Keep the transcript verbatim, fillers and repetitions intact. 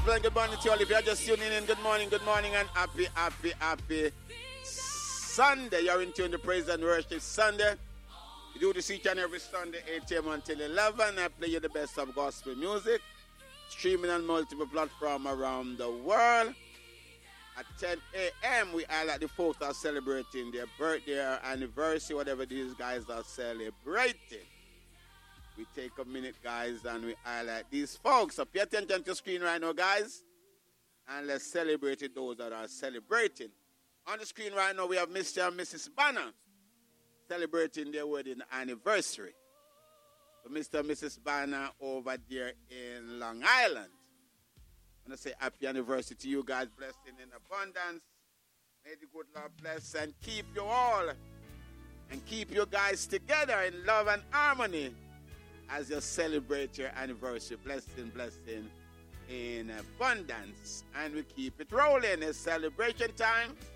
Good morning to you all. If you're just tuning in, good morning, good morning, and happy, happy, happy Sunday. You're in tune to Praise and Worship Sunday. We do this each and every Sunday, eight a.m. until eleven. I play you the best of gospel music, streaming on multiple platforms around the world. At ten a.m., we highlight the folks are celebrating their birthday or anniversary, whatever these guys are celebrating. We take a minute, guys, and we highlight these folks. So pay attention to the screen right now, guys. And let's celebrate it, those that are celebrating. On the screen right now, we have Mister and Missus Banner celebrating their wedding anniversary. So Mister and Missus Banner over there in Long Island. I want to say happy anniversary to you guys. Blessing in abundance. May the good Lord bless and keep you all. And keep you guys together in love and harmony as you celebrate your anniversary. Blessing, blessing in abundance. And we keep it rolling. It's celebration time.